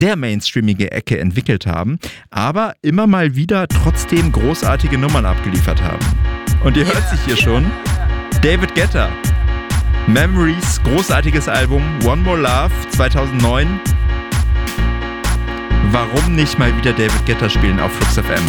der mainstreamige Ecke entwickelt haben, aber immer mal wieder trotzdem großartige Nummern abgeliefert haben. Und ihr hört sich hier schon, David Guetta, Memories, großartiges Album, One More Love, 2009. Warum nicht mal wieder David Guetta spielen auf Flux FM?